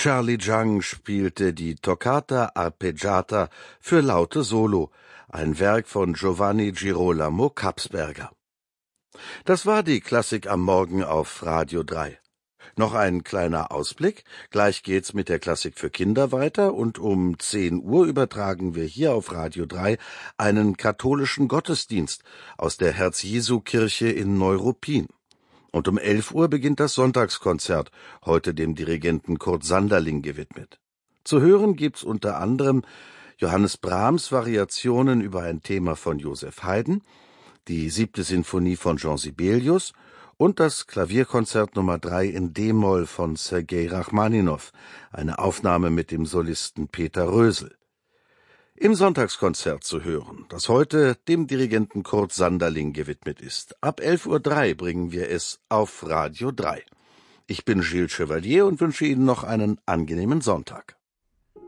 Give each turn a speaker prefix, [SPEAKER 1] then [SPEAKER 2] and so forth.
[SPEAKER 1] Charlie Jung spielte die Toccata Arpeggiata für Laute Solo, ein Werk von Giovanni Girolamo Kapsberger. Das war die Klassik am Morgen auf Radio 3. Noch ein kleiner Ausblick, gleich geht's mit der Klassik für Kinder weiter und um 10 Uhr übertragen wir hier auf Radio 3 einen katholischen Gottesdienst aus der Herz-Jesu-Kirche in Neuruppin. Und um 11 Uhr beginnt das Sonntagskonzert, heute dem Dirigenten Kurt Sanderling gewidmet. Zu hören gibt's unter anderem Johannes Brahms Variationen über ein Thema von Joseph Haydn, die 7. Sinfonie von Jean Sibelius und das Klavierkonzert Nummer 3 in d-Moll von Sergei Rachmaninow, eine Aufnahme mit dem Solisten Peter Rösel. Im Sonntagskonzert zu hören, das heute dem Dirigenten Kurt Sanderling gewidmet ist. Ab 11:03 Uhr bringen wir es auf Radio 3. Ich bin Gilles Chevalier und wünsche Ihnen noch einen angenehmen Sonntag.